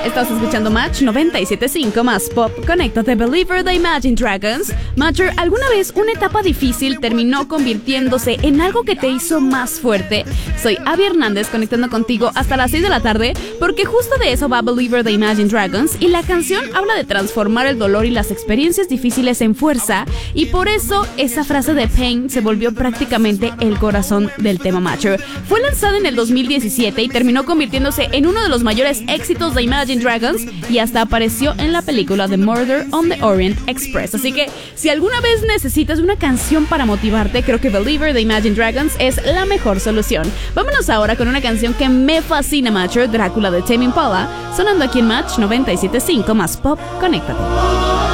Estás escuchando Match 97.5 más Pop. Conéctate, Believer de Imagine Dragons. Matcher, ¿alguna vez una etapa difícil terminó convirtiéndose en algo que te hizo más fuerte? Soy Abby Hernández, conectando contigo hasta las 6 de la tarde, porque justo de eso va Believer de Imagine Dragons, y la canción habla de transformar el dolor y las experiencias difíciles en fuerza, y por eso esa frase de Pain se volvió prácticamente el corazón del tema Matcher. Fue lanzada en el 2017 y terminó convirtiéndose en uno de los mayores éxitos de Imagine Dragons, y hasta apareció en la película The Murder on the Orient Express. Así que si alguna vez necesitas una canción para motivarte, creo que Believer de Imagine Dragons es la mejor solución. Vámonos ahora con una canción que me fascina, Matcher, Drácula de Tame Impala, sonando aquí en Match 97.5 más Pop. Conéctate.